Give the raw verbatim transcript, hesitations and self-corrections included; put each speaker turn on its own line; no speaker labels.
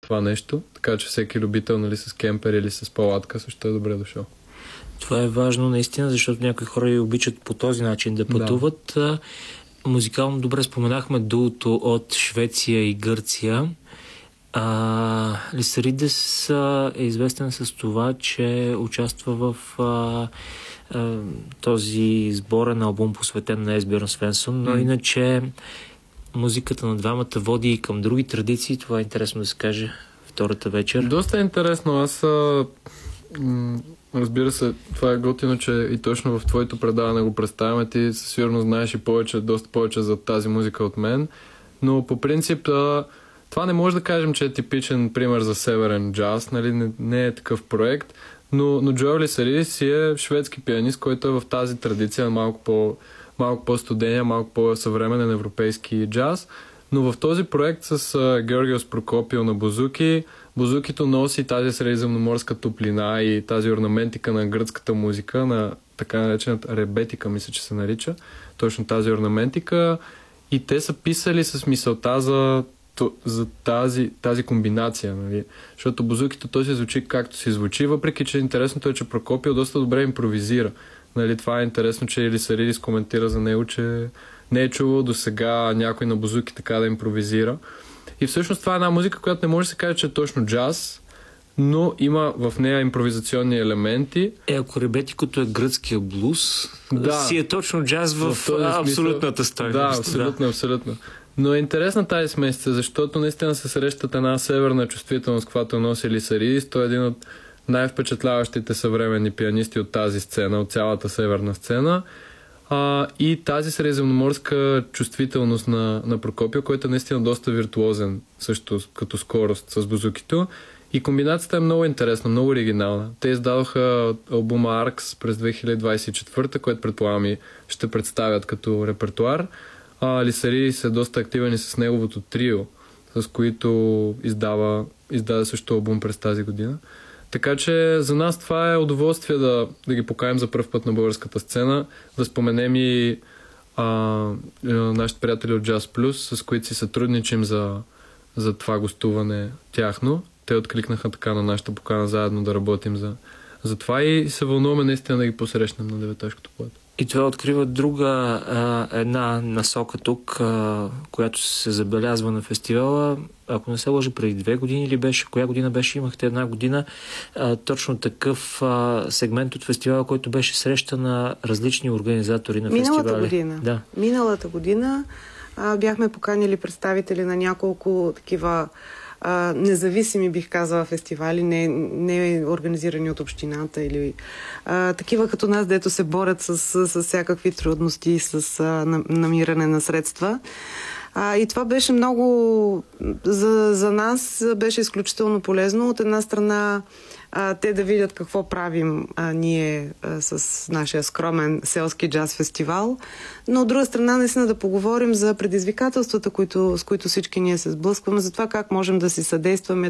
това нещо, така че всеки любител, нали, с кемпер или с палатка също е добре дошъл.
Това е важно наистина, защото някои хора и обичат по този начин да пътуват. Да. Музикално добре споменахме дуото от Швеция и Гърция. А, Лисаридес е известен с това, че участва в а, а, този сборен албум, посветен на Есбjørn Svensson, но mm. иначе музиката на двамата води и към други традиции. Това е интересно да се каже втората вечер.
Доста е интересно. Аз а, м- разбира се, това е готино, че и точно в твоето предаване го представяме. Ти със сигурно знаеш и повече, доста повече за тази музика от мен, но по принцип а, това не може да кажем, че е типичен пример за северен джаз, нали? не, не е такъв проект, но, но Джоел Лисаридис си е шведски пианист, който е в тази традиция малко, по, малко по-студения, малко по-съвременен европейски джаз, но в този проект с а, Георгиос Прокопио на бузуки, бузукито носи тази средиземноморска топлина и тази орнаментика на гръцката музика, на така наречената ребетика, мисля, че се нарича, точно тази орнаментика, и те са писали с мисълта за за тази, тази комбинация, нали? Защото бузукито той се звучи както се звучи, въпреки че интересното е, че Прокопио доста добре импровизира. Нали? Това е интересно, че Лисаридис коментира за него, че не е чувал до сега някой на бузуки така да импровизира. И всъщност това е една музика, която не може да се каже, че е точно джаз, но има в нея импровизационни елементи.
Е, ако ребетикото е гръцкия блуз,
да,
си е точно джаз в, в абсолютната стойност.
Да, абсолютно, да. абсолютно. Но е интересна тази смесица, защото наистина се срещат една северна чувствителност, която носи Лисаридис. Той е един от най-впечатляващите съвременни пианисти от тази сцена, от цялата северна сцена. А, и тази средиземноморска чувствителност на, на Прокопио, който е наистина доста виртуозен, също като скорост с бузукито. И комбинацията е много интересна, много оригинална. Те издадоха албума Аркс през две хиляди двадесет и четвърта, който предполагам и ще представят като репертуар. А, Лисаридис е доста активен и с неговото трио, с които издава, издаде също албум през тази година. Така че за нас това е удоволствие да, да ги покаем за пръв път на българската сцена, да споменем и а, нашите приятели от Jazz Plus, с които си сътрудничим за, за това гостуване тяхно. Те откликнаха така на нашата покана заедно да работим за, за това и се вълнуваме наистина да ги посрещнем на Деветешкото плато.
И това открива друга а, една насока тук, а, която се забелязва на фестивала. Ако не се лъжа, преди две години или беше, коя година беше, имахте една година, а, точно такъв а, сегмент от фестивала, който беше среща на различни организатори на
Миналата
фестивали.
Година.
Да.
Миналата година а, бяхме поканили представители на няколко такива Uh, независими, бих казала, фестивали, не, не организирани от общината или uh, такива като нас, дето се борят с, с, с всякакви трудности, с uh, намиране на средства. Uh, и това беше много за, за нас беше изключително полезно. От една страна а, те да видят какво правим а, ние а, с нашия скромен селски джаз фестивал, но от друга страна наистина да поговорим за предизвикателствата, които, с които всички ние се сблъскваме, за това как можем да си съдействаме,